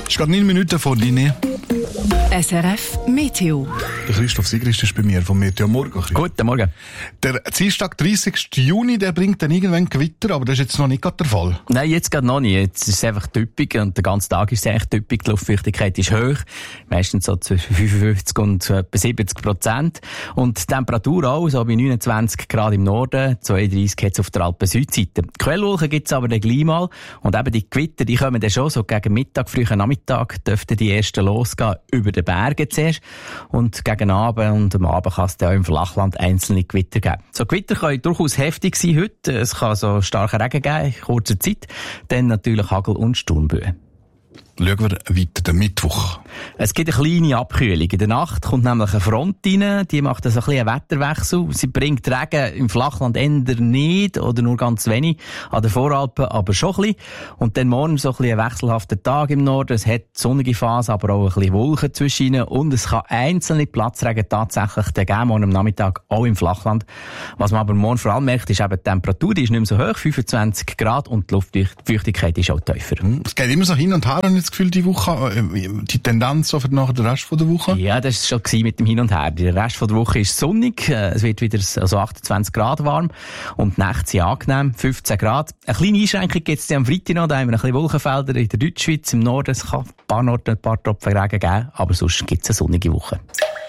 Es ist gerade 9 Minuten vor deine. SRF Meteo. Der Christoph Sigrist ist bei mir vom Meteo Morgen. Guten Morgen. Der Dienstag, 30. Juni, der bringt dann irgendwann Gewitter, aber das ist jetzt noch nicht gerade der Fall. Nein, jetzt gerade noch nicht. Jetzt ist es einfach typisch und der ganze Tag ist es eigentlich typisch. Die Luftfeuchtigkeit ist hoch, meistens so zwischen 55 und etwa 70%. Und die Temperatur auch, so bei 29 Grad im Norden, 32 jetzt auf der Alpen-Südseite. Quellwolken gibt es aber dann gleich mal. Und eben die Gewitter, die kommen dann schon so gegen Mittag, frühen Nachmittag, dürften die ersten losgehen über den Bergen zuerst. Und gegen Abend und am Abend kann es dann auch im Flachland einzelne Gewitter geben. So Gewitter können durchaus heftig sein heute. Es kann so starken Regen geben in kurzer Zeit. Dann natürlich Hagel und Sturmböen. Schauen wir weiter, den Mittwoch. Es gibt eine kleine Abkühlung. In der Nacht kommt nämlich eine Front rein, die macht so ein bisschen einen Wetterwechsel. Sie bringt Regen im Flachland eher nicht oder nur ganz wenig, an den Voralpen aber schon ein bisschen. Und dann morgen so ein bisschen ein wechselhafter Tag im Norden. Es hat sonnige Phase, aber auch ein bisschen Wolken zwischen ihnen. Und es kann einzelne Platzregen tatsächlich geben, morgen am Nachmittag auch im Flachland. Was man aber morgen vor allem merkt, ist eben die Temperatur, die ist nicht mehr so hoch, 25 Grad, und die Luftfeuchtigkeit ist auch tiefer. Es geht immer so hin und her, habe ich das Gefühl, die Woche, die Tendenz so für nachher den Rest der Woche? Ja, das war schon mit dem Hin und Her. Der Rest der Woche ist sonnig, es wird wieder also 28 Grad warm und die Nächte sind angenehm, 15 Grad. Eine kleine Einschränkung gibt es am Freitag noch, da haben wir ein bisschen Wolkenfelder in der Deutschschweiz, im Norden. Es kann ein paar Tropfen Regen geben, aber sonst gibt es eine sonnige Woche.